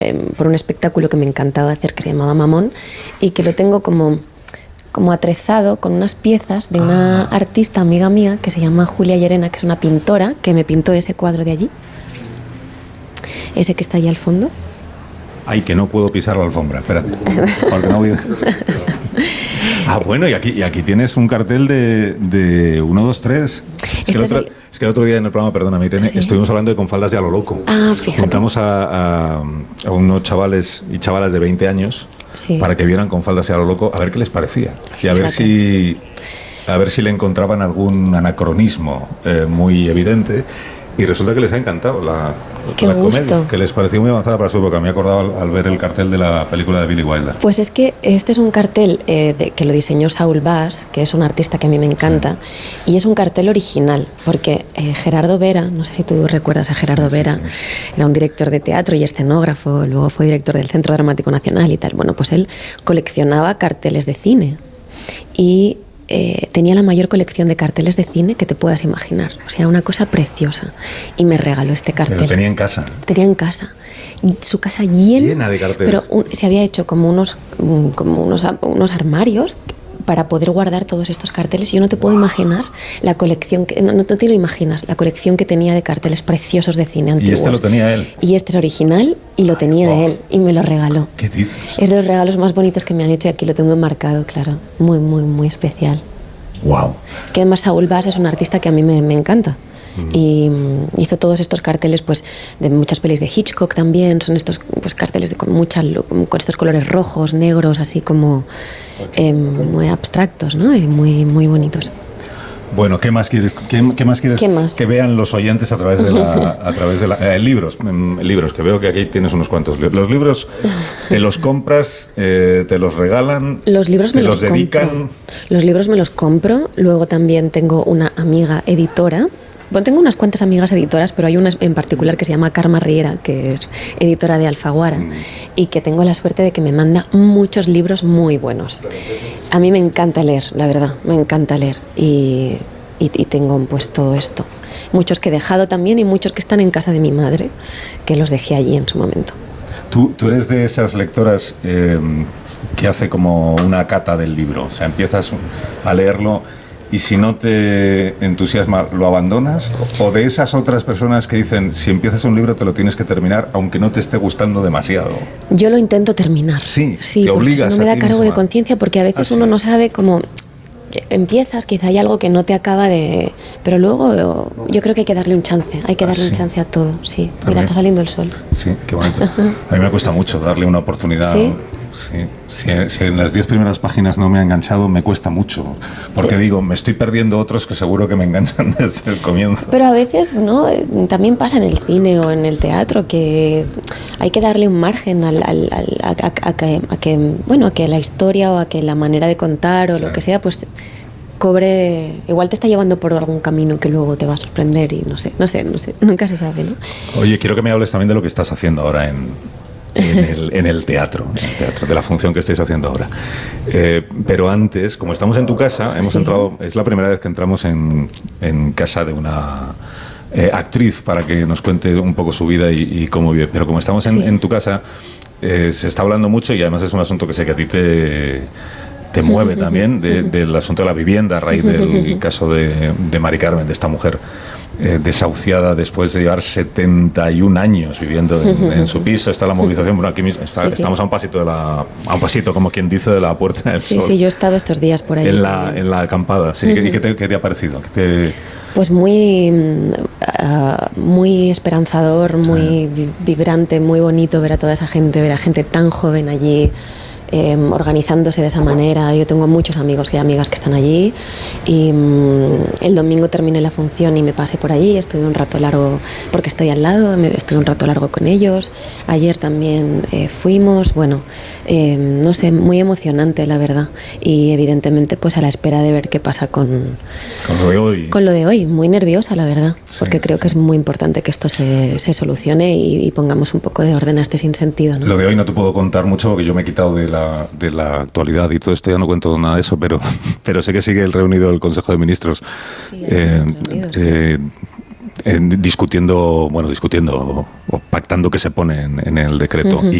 por un espectáculo que me encantaba hacer que se llamaba Mamón y que lo tengo como atrezado con unas piezas de una artista amiga mía que se llama Julia Llerena, que es una pintora que me pintó ese cuadro de allí, ese que está ahí al fondo. Ay, que no puedo pisar la alfombra, espérate, porque no voy... Bueno, y aquí tienes un cartel de 1, 2, 3. Es que el otro día en el programa, perdóname, Irene, ¿sí? Estuvimos hablando de Con faldas y a lo loco. Fíjate. Juntamos a unos chavales y chavalas de 20 años para que vieran Con faldas y a lo loco, a ver qué les parecía. Y a ver si le encontraban algún anacronismo muy evidente. Y resulta que les ha encantado la comedia, que les pareció muy avanzada para su época. Me he acordado al ver el cartel de la película de Billy Wilder. Pues es que este es un cartel que lo diseñó Saul Bass, que es un artista que a mí me encanta, y es un cartel original, porque Gerardo Vera, no sé si tú recuerdas a Gerardo Vera, era un director de teatro y escenógrafo, luego fue director del Centro Dramático Nacional y tal. Bueno, pues él coleccionaba carteles de cine y tenía la mayor colección de carteles de cine que te puedas imaginar. O sea, una cosa preciosa. Y me regaló este cartel. Pero tenía en casa. Tenía en casa. Su casa llena de carteles. Pero se había hecho como unos armarios para poder guardar todos estos carteles. Yo no te puedo imaginar la colección, no te lo imaginas, la colección que tenía de carteles preciosos de cine antiguos. Y este lo tenía él. Y este es original y lo tenía él y me lo regaló. ¿Qué dices? Es de los regalos más bonitos que me han hecho y aquí lo tengo enmarcado, claro. Muy, muy, muy especial. Wow. Es que además Saul Bass es un artista que a mí me encanta. Y hizo todos estos carteles pues de muchas pelis de Hitchcock también, son estos pues carteles con estos colores rojos, negros, así como muy abstractos, ¿no? Y muy, muy bonitos. Bueno, ¿qué más quieres que vean los oyentes a través de la libros, que veo que aquí tienes unos cuantos. Los libros te los compras, te los regalan, los libros me los dedican. Compro. Los libros me los compro, luego también tengo una amiga editora. Bueno, tengo unas cuantas amigas editoras, pero hay una en particular que se llama Karma Riera, que es editora de Alfaguara, y que tengo la suerte de que me manda muchos libros muy buenos. A mí me encanta leer, la verdad, me encanta leer. Y tengo pues todo esto. Muchos que he dejado también y muchos que están en casa de mi madre, que los dejé allí en su momento. ¿Tú eres de esas lectoras que hace como una cata del libro? O sea, empiezas a leerlo y si no te entusiasma, ¿lo abandonas? ¿O de esas otras personas que dicen, si empiezas un libro te lo tienes que terminar, aunque no te esté gustando demasiado? Yo lo intento terminar. Sí, te obligas. No me da cargo de conciencia, porque a veces uno no sabe cómo... Empiezas, quizá hay algo que no te acaba de... Pero luego yo creo que hay que darle un chance. Hay que darle un chance a todo, sí. Mira, está saliendo el sol. Sí, qué bonito. A mí me cuesta mucho darle una oportunidad. ¿Sí? Sí, si en las 10 primeras páginas no me ha enganchado, me cuesta mucho. Porque digo, me estoy perdiendo otros que seguro que me enganchan desde el comienzo. Pero a veces, ¿no? También pasa en el cine o en el teatro que hay que darle un margen a que la historia o a que la manera de contar o lo que sea, pues cobre, igual te está llevando por algún camino que luego te va a sorprender y no sé, nunca se sabe, ¿no? Oye, quiero que me hables también de lo que estás haciendo ahora en el teatro, de la función que estáis haciendo ahora. Pero antes, como estamos en tu casa, hemos entrado, es la primera vez que entramos en casa de una actriz para que nos cuente un poco su vida y cómo vive. Pero como estamos en tu casa, se está hablando mucho y además es un asunto que sé que a ti te mueve también, del asunto de la vivienda a raíz del caso de Mari Carmen, de esta mujer desahuciada después de llevar 71 años viviendo en su piso. Está la movilización, bueno, aquí mismo estamos a un pasito, como quien dice, de la Puerta del Sol. Sí, yo he estado estos días por ahí. En la acampada, sí. ¿Y qué te ha parecido? Pues muy esperanzador, muy vibrante, muy bonito ver a toda esa gente, ver a gente tan joven allí, organizándose de esa manera. Yo tengo muchos amigos y amigas que están allí y el domingo terminé la función y me pasé por allí, estuve un rato largo porque estoy al lado, estuve un rato largo con ellos. Ayer también fuimos, no sé, muy emocionante la verdad, y evidentemente pues a la espera de ver qué pasa con lo de hoy, muy nerviosa la verdad, porque creo que es muy importante que esto se solucione y pongamos un poco de orden a este sinsentido, ¿no? Lo de hoy no te puedo contar mucho porque yo me he quitado de la actualidad y todo esto, ya no cuento nada de eso, pero sé que sigue el reunido del Consejo de Ministros. discutiendo o pactando qué se pone en el decreto.